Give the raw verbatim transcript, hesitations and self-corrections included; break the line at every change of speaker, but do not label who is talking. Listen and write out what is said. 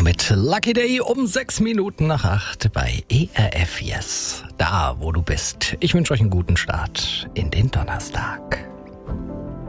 mit Lucky Day um sechs Minuten nach acht bei E R F Yes. Da, wo du bist. Ich wünsche euch einen guten Start in den Donnerstag.